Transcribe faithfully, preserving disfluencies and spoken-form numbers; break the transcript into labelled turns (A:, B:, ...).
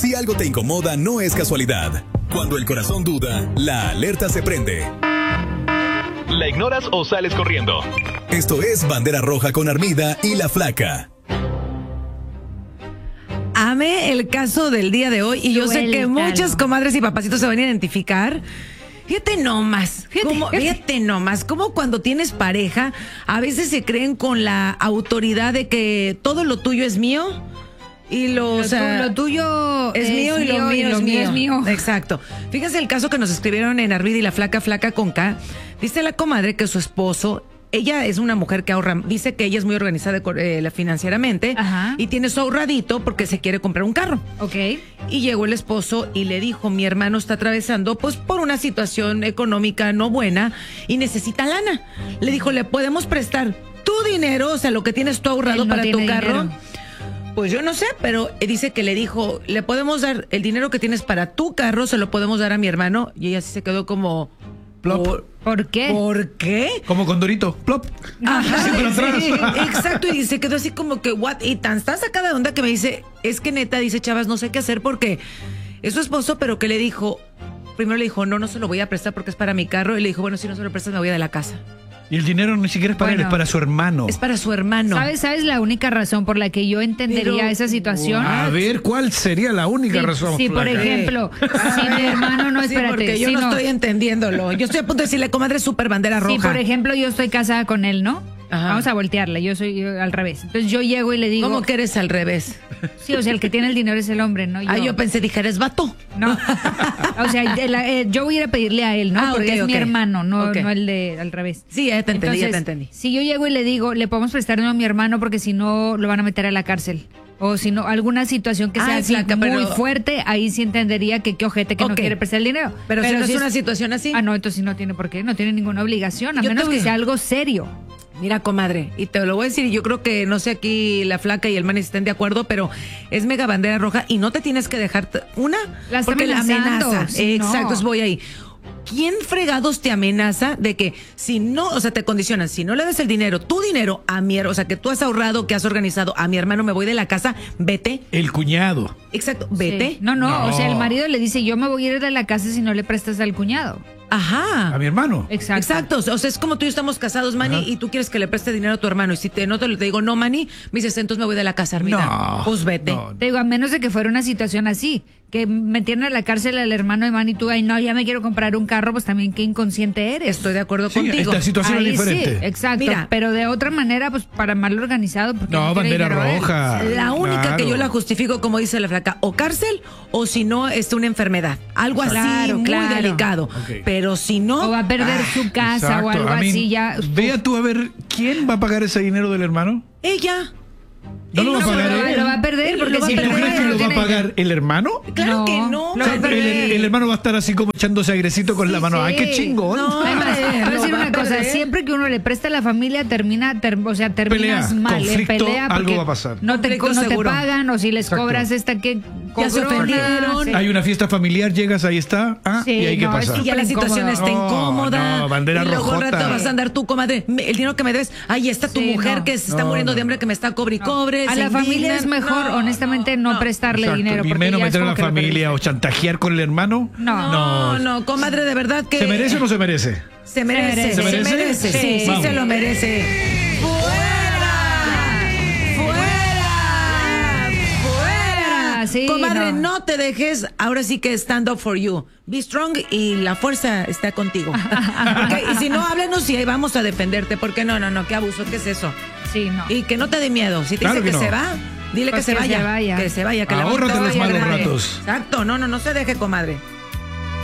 A: Si algo te incomoda, no es casualidad. Cuando el corazón duda, la alerta se prende. ¿La ignoras o sales corriendo? Esto es Bandera Roja con Armida y La Flaca.
B: Amé el caso del día de hoy y yo sé que muchas comadres y papacitos se van a identificar. Fíjate nomás, fíjate, cómo, fíjate nomás, como cuando tienes pareja, a veces se creen con la autoridad de que todo lo tuyo es mío. Y lo,
C: lo,
B: o sea,
C: tu, lo tuyo
B: es,
C: es
B: mío y lo mío,
C: y lo
B: es,
C: mío
B: mío.
C: es mío.
B: Exacto. Fíjense el caso que nos escribieron en Armida y La Flaca, Flaca con K. Dice la comadre que su esposo, ella es una mujer que ahorra, dice que ella es muy organizada eh, financieramente. Ajá. Y tiene su ahorradito porque se quiere comprar un carro.
C: Ok.
B: Y llegó el esposo y le dijo, mi hermano está atravesando pues por una situación económica no buena y necesita lana. Le dijo, ¿le podemos prestar tu dinero, o sea, lo que tienes tú ahorrado
C: no
B: para tu carro?
C: Dinero.
B: Pues yo no sé, pero dice que le dijo, le podemos dar el dinero que tienes para tu carro, se lo podemos dar a mi hermano. Y ella sí se quedó como...
D: Plop.
B: ¿Por,
C: ¿Por qué?
B: ¿Por qué?
D: Como Condorito, plop.
B: Ajá,
D: sí, atrás.
B: sí, exacto, y se quedó así como que, what? Y tan está sacada de onda que me dice, es que neta, dice, chavas, no sé qué hacer porque es su esposo, pero que le dijo, primero le dijo, no, no se lo voy a prestar porque es para mi carro. Y le dijo, bueno, si no se lo prestas me voy de la casa.
D: Y el dinero ni siquiera es para
C: bueno,
D: él, es para su hermano.
B: Es para su hermano.
C: ¿Sabes? ¿Sabes la única razón por la que yo entendería Pero, esa situación?
D: A ver, ¿cuál sería la única
C: sí,
D: razón?
C: Sí, por ejemplo, si mi hermano no,
B: sí,
C: espérate.
B: porque yo
C: si
B: no,
C: no
B: estoy entendiéndolo. Yo estoy a punto de decirle, comadre, super bandera roja.
C: Sí, por ejemplo, yo estoy casada con él, ¿no?
B: Ajá.
C: Vamos a voltearla, yo soy yo, al revés. Entonces yo llego y le digo...
B: ¿Cómo que eres al revés?
C: Sí, o sea, el que tiene el dinero es el hombre, ¿no? Yo,
B: ah, yo pensé, dije, eres vato.
C: No, o sea, el, eh, yo voy a ir a pedirle a él, ¿no?
B: Ah,
C: Porque
B: okay,
C: es
B: okay.
C: mi hermano, no,
B: okay.
C: no el de al revés.
B: Sí, ya te entendí,
C: Entonces,
B: ya te entendí.
C: Si yo llego y le digo, le podemos prestar uno a mi hermano porque si no lo van a meter a la cárcel. O si no, alguna situación que sea
B: ah,
C: así
B: flaca,
C: muy
B: pero...
C: fuerte, ahí sí entendería que qué ojete que okay. no quiere prestar el dinero.
B: Pero, pero si no
C: si
B: es una situación así.
C: Ah, no, entonces no tiene por qué, no tiene ninguna obligación, a
B: yo
C: menos
B: voy...
C: que sea algo serio.
B: Mira, comadre, y te lo voy a decir, yo creo que, no sé, aquí la Flaca y el man estén de acuerdo, pero es mega bandera roja y no te tienes que dejar, una,
C: la
B: porque la amenaza.
C: Sí,
B: exacto,
C: no.
B: voy ahí. ¿Quién fregados te amenaza de que si no, o sea, te condicionan, si no le das el dinero, tu dinero a mi hermano, o sea, que tú has ahorrado, que has organizado, a mi hermano me voy de la casa, vete?
D: El cuñado.
B: Exacto, vete.
C: Sí. No, no,
D: no,
C: o sea, el marido le dice, yo me voy a ir de la casa si no le prestas al cuñado.
B: Ajá.
D: A mi hermano.
C: Exacto.
B: Exacto. O sea, es como tú y yo estamos casados, Manny, Ajá. y tú quieres que le preste dinero a tu hermano. Y si te no te lo te digo, no, Manny, me dices, entonces me voy de la casa, Armida.
D: No.
B: Pues vete.
D: No.
C: Te digo, a menos de que fuera una situación así, que metieran a la cárcel al hermano de Manny y tú, ay, no, ya me quiero comprar un carro, pues también qué inconsciente eres.
B: Estoy de acuerdo
D: sí,
B: contigo.
D: Esta situación
C: Ahí
D: es diferente.
C: Sí, exacto.
B: Mira,
C: pero de otra manera, pues para mal organizado. Porque
D: no,
C: no
D: bandera roja.
B: La única
D: claro.
B: que yo la justifico, como dice la Flaca, o cárcel, o si no, es una enfermedad. Algo así
C: claro,
B: muy
C: claro.
B: delicado.
D: Okay.
B: Pero si no.
C: O va a perder ah, su casa
D: exacto.
C: o algo
D: I mean,
C: así ya.
D: Vea tú a ver, ¿quién va a pagar ese dinero del hermano?
B: Ella.
D: No lo va a pagar
C: lo,
D: él.
C: lo va a perder porque
B: va
C: si
D: ¿Y tú crees que lo va a
C: tiene...
D: pagar el hermano?
B: Claro
C: no,
B: que no.
C: Lo
D: O sea, el, el hermano va a estar así como echándose agresito con
C: sí,
D: la mano.
C: sí.
D: ¡Ay, qué chingón!
B: No,
C: Además, te voy a decir
B: va
C: una
B: a
C: cosa,
B: perder.
C: siempre que uno le presta a la familia termina, ter, o sea, terminas
D: Pelea,
C: mal,
D: conflicto,
C: en pelea porque
D: algo va a pasar.
C: no te,
B: Conflicto
C: no te
B: seguro.
C: pagan o si les
D: Exacto.
C: cobras esta que
B: Ya se
C: cobrona,
B: ofendieron.
C: sí.
D: Hay una fiesta familiar, llegas, ahí está. Ah,
C: Sí,
D: y ahí qué
C: no,
D: pasa.
B: Y ya la situación
C: incómodo.
B: está
D: No,
B: incómoda.
D: no, bandera
B: y luego al
D: rojota.
B: rato vas a andar tú, comadre. me- El dinero que me debes. Ahí está tu
C: Sí,
B: mujer
C: no.
B: que se está
D: No,
B: muriendo
D: no.
B: de hambre, que me está cobre y
C: No.
B: cobre.
C: A
B: se
C: la familia
B: indignan.
C: es mejor,
B: No,
C: honestamente, no,
B: no.
C: prestarle
D: Exacto.
C: dinero.
D: Y
C: porque
D: menos
C: ya es
D: meter a
C: como
D: la
C: que lo
D: familia o
C: perdiste.
D: chantajear con el hermano.
C: No.
B: No, no, comadre, de verdad que.
D: ¿Se merece o no se merece?
B: Se merece,
C: ¿Se
B: se
D: merece?
B: merece. Sí,
C: Sí.
B: sí,
D: Vamos.
B: se lo merece. ¡Fuera! ¡Fuera! ¡Fuera!
C: Sí,
B: Comadre,
C: no.
B: no te dejes. Ahora sí que stand up for you. Be strong y la fuerza está contigo. Okay, y si no, háblanos y ahí vamos a defenderte. Porque no, no, no, qué abuso, ¿qué es eso?
C: Sí, no.
B: Y que no te dé miedo. Si te
D: Claro
B: dice que,
D: que no.
B: se va, dile
C: Pues
B: que, se,
C: que
B: vaya,
C: se vaya.
B: que se vaya. Que la
D: Ahórrate
B: boca
D: los
B: vaya
D: malos
B: grande.
D: ratos.
B: Exacto, no, no, no se deje, comadre.